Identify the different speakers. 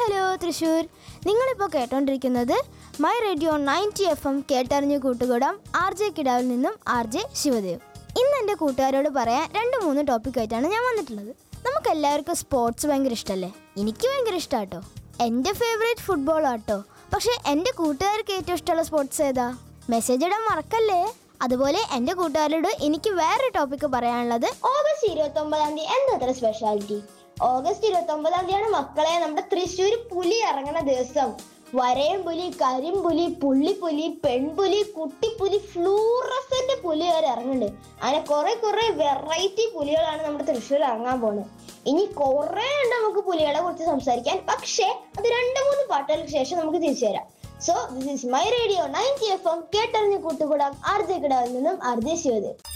Speaker 1: Hello Thrissur. നിങ്ങളിപ്പോൾ കേട്ടോണ്ടിരിക്കുന്നത് my radio 90 FM കേട്ടറിഞ്ഞ് കൂട്ടുകൂടാം ആർ ജെ കിടാവിൽ നിന്നും ആർ ജെ ശിവദേവ്. ഇന്ന് എൻ്റെ കൂട്ടുകാരോട് പറയാൻ 2-3 ടോപ്പിക്കായിട്ടാണ് ഞാൻ വന്നിട്ടുള്ളത്. നമുക്ക് എല്ലാവർക്കും സ്പോർട്സ് ഭയങ്കര ഇഷ്ടമല്ലേ? എനിക്ക് ഭയങ്കര ഇഷ്ടമാട്ടോ. എൻ്റെ ഫേവറേറ്റ് ഫുട്ബോൾ ആട്ടോ. പക്ഷേ എൻ്റെ കൂട്ടുകാർക്ക് ഏറ്റവും ഇഷ്ടമുള്ള സ്പോർട്സ് ഏതാ? മെസ്സേജ് ഇടാൻ മറക്കല്ലേ. അതുപോലെ എൻ്റെ കൂട്ടുകാരോട് എനിക്ക് വേറെ ടോപ്പിക്ക് പറയാനുള്ളത്,
Speaker 2: ഓഗസ്റ്റ് 29-ാം തീയതി എന്താ സ്പെഷ്യാലിറ്റി? ഓഗസ്റ്റ് 29-ാം തീയതിയാണ് മക്കളെ നമ്മുടെ തൃശ്ശൂർ പുലി ഇറങ്ങുന്ന ദിവസം. വരയും പുലി, കരിമ്പുലി, പുള്ളിപ്പുലി, പെൺപുലി, കുട്ടിപ്പുലി, ഫ്ലൂറസന്റ് പുലി വരെ ഇറങ്ങുന്നുണ്ട്. അങ്ങനെ കുറെ വെറൈറ്റി പുലികളാണ് നമ്മുടെ തൃശ്ശൂർ ഇറങ്ങാൻ പോകുന്നത്. ഇനി കുറെ ഉണ്ട് നമുക്ക് പുലികളെ കുറിച്ച് സംസാരിക്കാൻ. പക്ഷേ അത് 2-3 പാട്ടുകൾക്ക് ശേഷം നമുക്ക് തിരിച്ചു വരാം. So this is my radio 90 FM കേട്ടറിഞ്ഞ് കൂട്ടുകൂടാം ആർ ജെ കിടാവിൽ നിന്നും ആർ ജെ ശിവദേവ്.